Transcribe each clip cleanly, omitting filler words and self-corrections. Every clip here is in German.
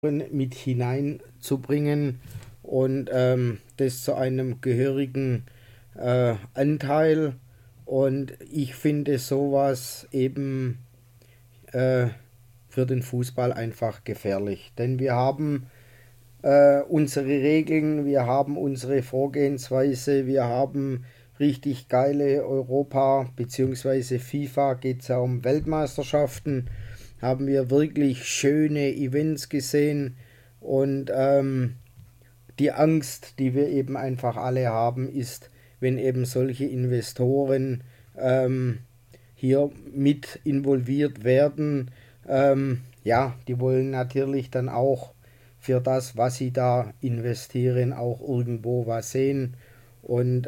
mit hineinzubringen und das zu einem gehörigen Anteil. Und ich finde sowas eben äh, für den Fußball einfach gefährlich. Denn wir haben unsere Regeln, wir haben unsere Vorgehensweise, wir haben richtig geile Europa- bzw. FIFA geht es ja um Weltmeisterschaften, haben wir wirklich schöne Events gesehen und die Angst, die wir eben einfach alle haben, ist, wenn eben solche Investoren ähm, hier mit involviert werden. Ja, die wollen natürlich dann auch für das, was sie da investieren, auch irgendwo was sehen. Und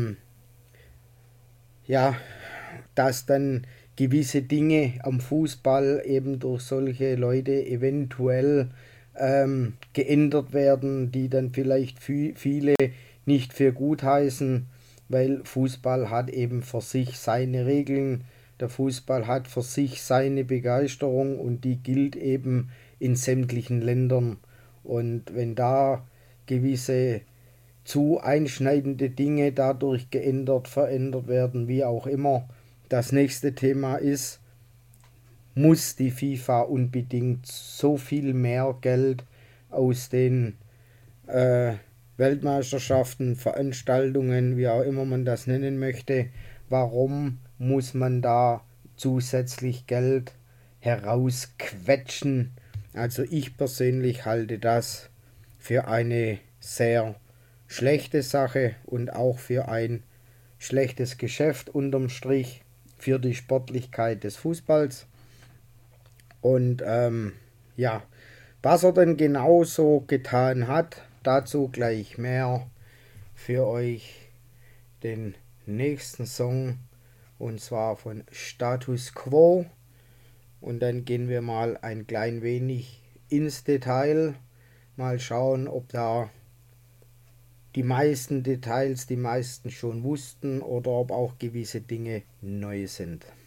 ja, dass dann gewisse Dinge am Fußball eben durch solche Leute eventuell geändert werden, die dann vielleicht viele nicht für gut heißen, weil Fußball hat eben für sich seine Regeln, der Fußball hat für sich seine Begeisterung und die gilt eben in sämtlichen Ländern. Und wenn da gewisse zu einschneidende Dinge dadurch geändert, verändert werden, wie auch immer. Das nächste Thema ist, muss die FIFA unbedingt so viel mehr Geld aus den äh, Weltmeisterschaften, Veranstaltungen, wie auch immer man das nennen möchte, warum muss man da zusätzlich Geld herausquetschen? Also ich persönlich halte das für eine sehr schlechte Sache und auch für ein schlechtes Geschäft unterm Strich für die Sportlichkeit des Fußballs. Und ja, was er denn genauso getan hat, dazu gleich mehr für euch den nächsten Song und zwar von Status Quo. Und dann gehen wir mal ein klein wenig ins Detail, mal schauen, ob da die meisten Details die meisten schon wussten oder ob auch gewisse Dinge neu sind.